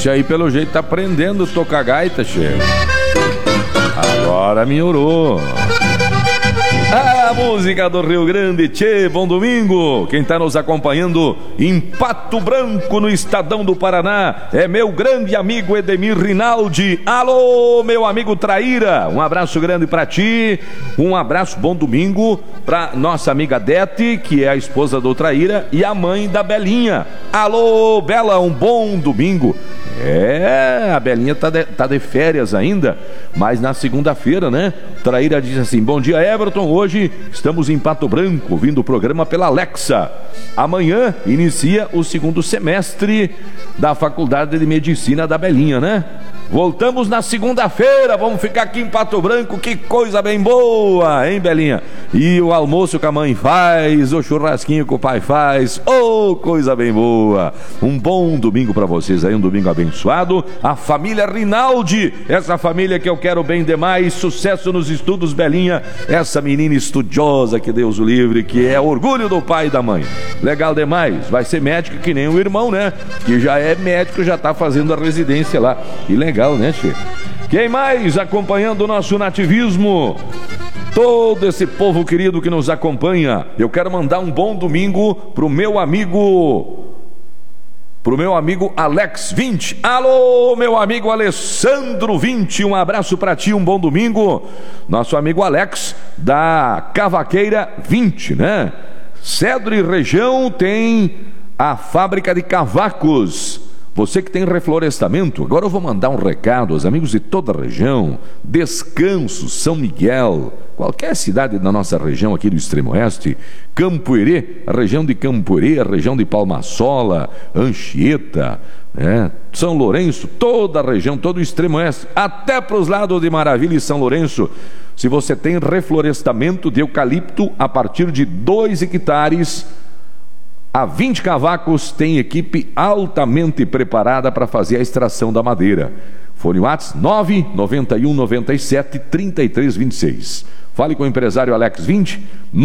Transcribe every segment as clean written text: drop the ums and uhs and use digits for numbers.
Esse aí, pelo jeito, tá aprendendo a tocar gaita, chefe. Agora melhorou. A música do Rio Grande, tchê, bom domingo. Quem está nos acompanhando em Pato Branco, no Estadão do Paraná, é meu grande amigo Edemir Rinaldi. Alô, meu amigo Traíra, um abraço grande para ti. Um abraço, bom domingo para nossa amiga Dete, que é a esposa do Traíra, e a mãe da Belinha. Alô, Bela, um bom domingo. A Belinha tá de férias ainda, mas na segunda-feira, né? Traíra diz assim: bom dia, Everton, hoje estamos em Pato Branco, ouvindo o programa pela Alexa. Amanhã inicia o segundo semestre da Faculdade de Medicina da Belinha, né? Voltamos na segunda-feira, vamos ficar aqui em Pato Branco, que coisa bem boa, hein, Belinha? E o almoço que a mãe faz, o churrasquinho que o pai faz, coisa bem boa. Um bom domingo pra vocês aí, um domingo abençoado. A família Rinaldi, essa família que eu quero bem demais, sucesso nos estudos, Belinha, essa menina estudiosa, que Deus o livre, que é orgulho do pai e da mãe. Legal demais, vai ser médico que nem o irmão, né? Que já é médico, já tá fazendo a residência lá. Que legal, né, Che? Quem mais acompanhando o nosso nativismo? Todo esse povo querido que nos acompanha. Eu quero mandar um bom domingo pro meu amigo Alex 20. Alô, meu amigo Alessandro 20, um abraço pra ti, um bom domingo. Nosso amigo Alex da Cavaqueira 20, né? Cedro e região tem a fábrica de cavacos. Você que tem reflorestamento, agora eu vou mandar um recado aos amigos de toda a região. Descanso, São Miguel, qualquer cidade da nossa região aqui do extremo oeste, Campoerê, a região de Campoerê, a região de Palmasola, Anchieta, né? São Lourenço, toda a região, todo o extremo oeste, até para os lados de Maravilha e São Lourenço. Se você tem reflorestamento de eucalipto a partir de 2 hectares, a 20 Cavacos tem equipe altamente preparada para fazer a extração da madeira. Fone WhatsApp 991 97 33 26. Fale com o empresário Alex 20,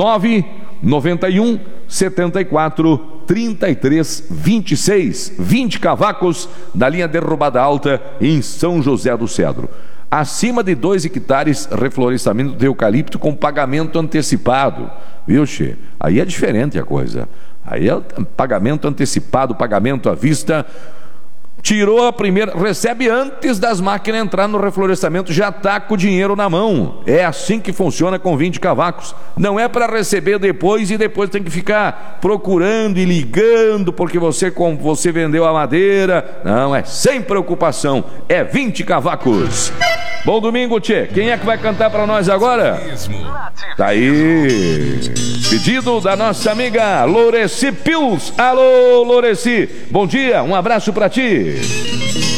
991 74 33 26. 20 Cavacos da linha Derrubada Alta em São José do Cedro. Acima de 2 hectares, reflorestamento de eucalipto com pagamento antecipado. Viu, Che? Aí é diferente a coisa. Aí é pagamento antecipado, pagamento à vista. Tirou a primeira, recebe antes das máquinas entrar no reflorestamento, já está com o dinheiro na mão. É assim que funciona com 20 Cavacos. Não é para receber depois e depois tem que ficar procurando e ligando porque você vendeu a madeira. Não, é sem preocupação. É 20 Cavacos. Bom domingo, tchê. Quem é que vai cantar para nós agora? Tá aí. Pedido da nossa amiga Loreci Pils. Alô, Loreci. Bom dia, um abraço para ti.